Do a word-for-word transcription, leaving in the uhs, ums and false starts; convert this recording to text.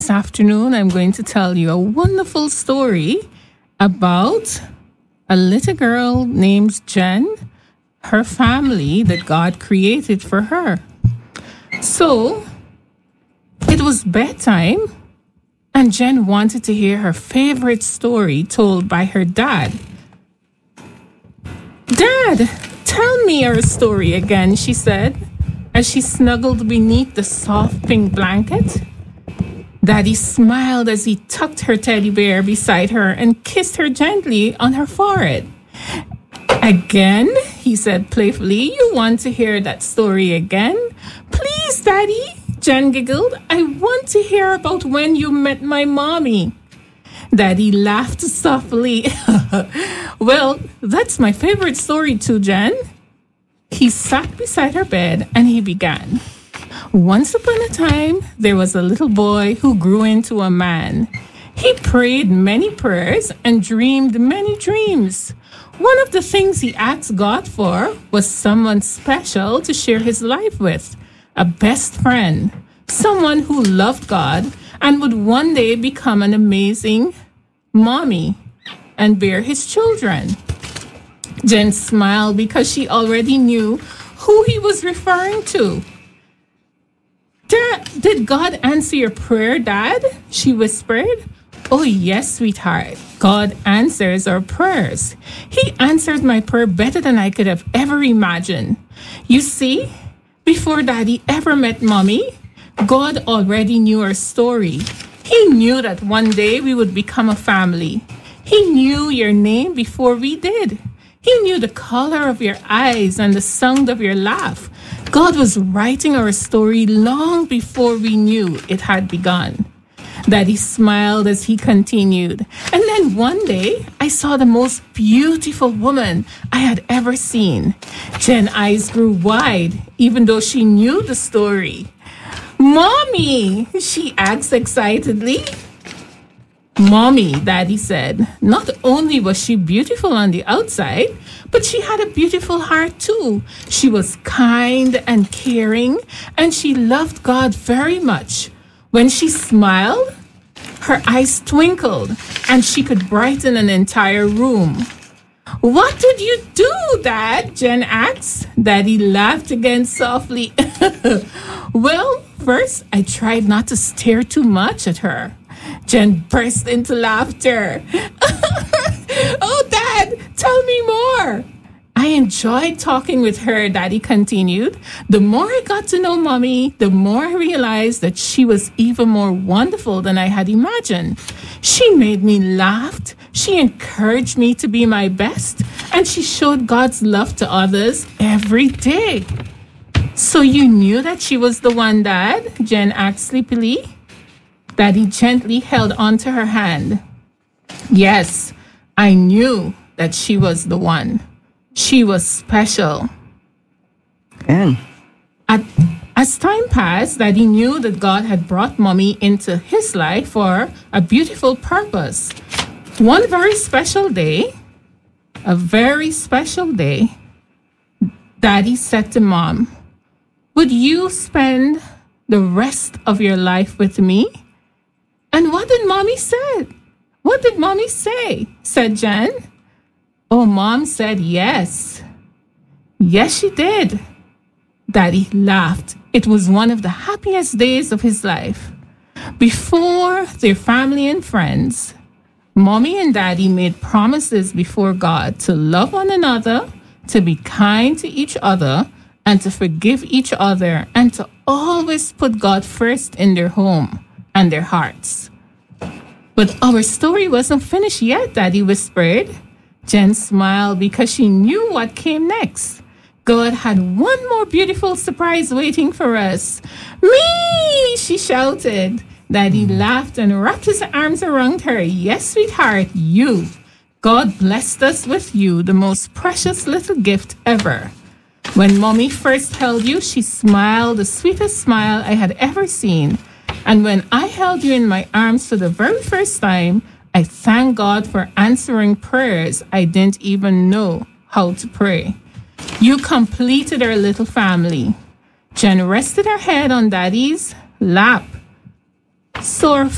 this afternoon I'm going to tell you a wonderful story about a little girl named Jen, her family that God created for her. So, it was bedtime, and Jen wanted to hear her favorite story told by her dad. "Dad, tell me your story again," she said, as she snuggled beneath the soft pink blanket. Daddy smiled as he tucked her teddy bear beside her and kissed her gently on her forehead. "Again?" he said playfully. "You want to hear that story again? Please, Daddy," Jen giggled. "I want to hear about when you met my mommy." Daddy laughed softly. "Well, that's my favorite story too, Jen." He sat beside her bed and he began. "Once upon a time, there was a little boy who grew into a man. He prayed many prayers and dreamed many dreams. One of the things he asked God for was someone special to share his life with, a best friend, someone who loved God and would one day become an amazing mommy and bear his children." Jen smiled because she already knew who he was referring to. "Dad, did God answer your prayer, Dad?" she whispered. "Oh, yes, sweetheart. God answers our prayers. He answered my prayer better than I could have ever imagined. You see, before Daddy ever met Mommy, God already knew our story. He knew that one day we would become a family. He knew your name before we did. He knew the color of your eyes and the sound of your laugh. God was writing our story long before we knew it had begun." Daddy smiled as he continued. "And then one day, I saw the most beautiful woman I had ever seen." Jen's eyes grew wide, even though she knew the story. "Mommy," she asked excitedly. "Mommy," Daddy said. "Not only was she beautiful on the outside, but she had a beautiful heart too. She was kind and caring, and she loved God very much. When she smiled, her eyes twinkled, and she could brighten an entire room." "What did you do, Dad?" Jen asked. Daddy laughed again softly. "Well, first, I tried not to stare too much at her." Jen burst into laughter. "Oh, Dad, tell me more." "I enjoyed talking with her," Daddy continued. "The more I got to know Mommy, the more I realized that she was even more wonderful than I had imagined. She made me laugh. She encouraged me to be my best, and she showed God's love to others every day." "So you knew that she was the one, Dad?" Jen asked sleepily. Daddy gently held onto her hand. "Yes, I knew that she was the one. She was special." And At, as time passed, Daddy knew that God had brought Mommy into his life for a beautiful purpose. One very special day, a very special day, Daddy said to Mom, "Would you spend the rest of your life with me?" "And what did Mommy say? What did Mommy say?" said Jen. "Oh, Mom said yes." "Yes, she did." Daddy laughed. It was one of the happiest days of his life. Before their family and friends, Mommy and Daddy made promises before God to love one another, to be kind to each other, and to forgive each other, and to always put God first in their home and their hearts. "But our story wasn't finished yet," Daddy whispered. Jen smiled because she knew what came next. God had one more beautiful surprise waiting for us. "Me!" she shouted. Daddy laughed and wrapped his arms around her. "Yes, sweetheart, you. God blessed us with you, the most precious little gift ever." When Mommy first held you, she smiled the sweetest smile I had ever seen. And when I held you in my arms for the very first time, I thank God for answering prayers I didn't even know how to pray. You completed our little family. Jen rested her head on Daddy's lap. So our